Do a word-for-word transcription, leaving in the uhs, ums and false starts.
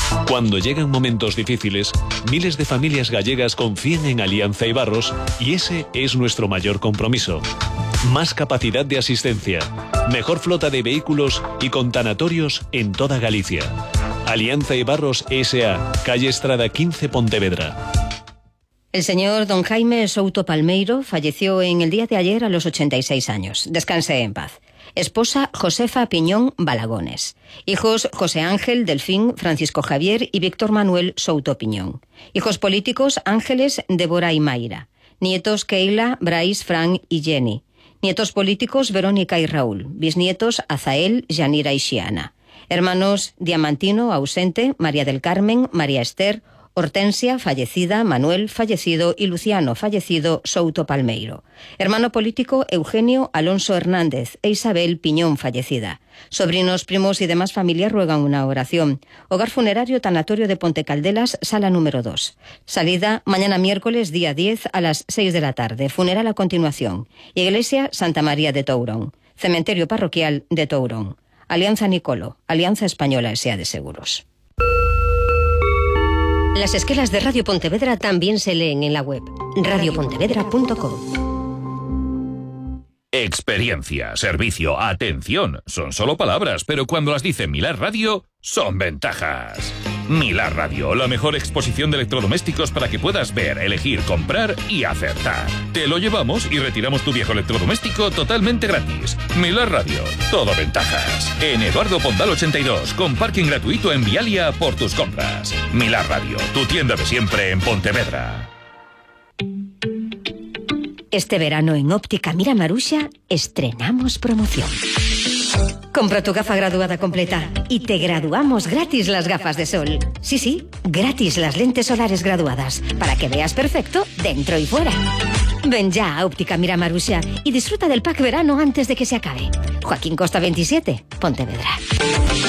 Cuando llegan momentos difíciles, miles de familias gallegas confían en Alianza Ibarros y ese es nuestro mayor compromiso. Más capacidad de asistencia, mejor flota de vehículos y con tanatorios en toda Galicia. Alianza Ibarros S A, calle Estrada quince, Pontevedra. El señor don Jaime Souto Palmeiro falleció en el día de ayer a los ochenta y seis años. Descanse en paz. Esposa Josefa Piñón Balagones. Hijos José Ángel, Delfín, Francisco Javier y Víctor Manuel Souto Piñón. Hijos políticos Ángeles, Débora y Mayra. Nietos Keila, Brais, Fran y Jenny. Nietos políticos Verónica y Raúl. Bisnietos Azael, Yanira y Xiana. Hermanos Diamantino, ausente, María del Carmen, María Esther, Hortensia, fallecida, Manuel, fallecido y Luciano, fallecido, Souto Palmeiro. Hermano político Eugenio Alonso Hernández e Isabel Piñón, fallecida. Sobrinos, primos y demás familia ruegan una oración. Hogar funerario Tanatorio de Ponte Caldelas, sala número dos. Salida mañana miércoles día diez a las seis de la tarde. Funeral a continuación. Iglesia Santa María de Tourón. Cementerio parroquial de Tourón. Alianza Nicolo, Alianza Española S A de Seguros. Las esquelas de Radio Pontevedra también se leen en la web radio pontevedra punto com. Experiencia, servicio, atención, son solo palabras, pero cuando las dice Milar Radio, son ventajas. Milar Radio, la mejor exposición de electrodomésticos para que puedas ver, elegir, comprar y acertar. Te lo llevamos y retiramos tu viejo electrodoméstico totalmente gratis. Milar Radio, todo ventajas. En Eduardo Pondal ochenta y dos, con parking gratuito en Vialia por tus compras. Milar Radio, tu tienda de siempre en Pontevedra. Este verano en Óptica Mira Maruxa estrenamos promoción. Compra tu gafa graduada completa y te graduamos gratis las gafas de sol. Sí, sí, gratis las lentes solares graduadas para que veas perfecto dentro y fuera. Ven ya a Óptica Mira Maruxa y disfruta del pack verano antes de que se acabe. Joaquín Costa veintisiete, Pontevedra.